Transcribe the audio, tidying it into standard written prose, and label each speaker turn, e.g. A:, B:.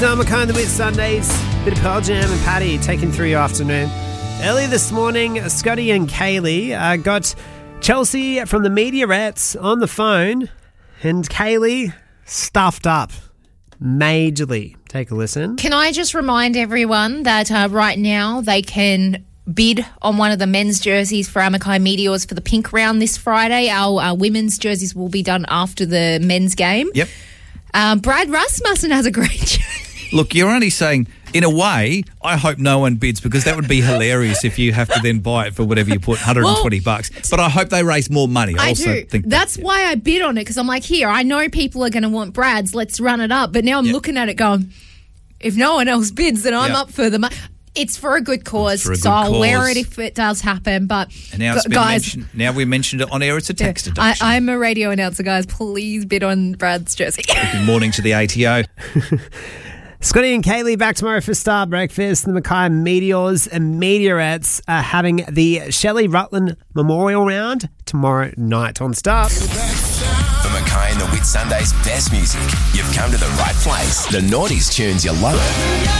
A: Don McKay the Wit Sundays, bit of Pearl Jam and Paddy taking through your afternoon. Earlier this morning, Scotty and Kaylee got Chelsea from the Mediarettes on the phone, and Kaylee stuffed up majorly. Take a listen.
B: Can I just remind everyone that right now they can bid on one of the men's jerseys for Amakai Meteors for the pink round this Friday. Our women's jerseys will be done after the men's game.
C: Yep.
B: Brad Rasmussen has a great jersey.
C: Look, you're only saying, in a way, I hope no one bids, because that would be hilarious if you have to then buy it for whatever you put, $120. But I hope they raise more money. I also
B: do.
C: think
B: that's why I bid on it, because I'm like, here, I know people are going to want Brad's. Let's run it up. But now I'm looking at it going, if no one else bids, then I'm up for the money. It's for a good cause, I'll wear it if it does happen. But
C: and now it's been mentioned. Now we mentioned it on air. It's a tax deduction.
B: I'm a radio announcer, guys. Please bid on Brad's jersey.
C: Good morning to the ATO.
A: Scotty and Kaylee back tomorrow for Star Breakfast. The Mackay Meteors and Mediarettes are having the Shelley Rutland Memorial Round tomorrow night on Star.
D: For Mackay and the Wit Sundays' best music, you've come to the right place. The Naughties tunes you love.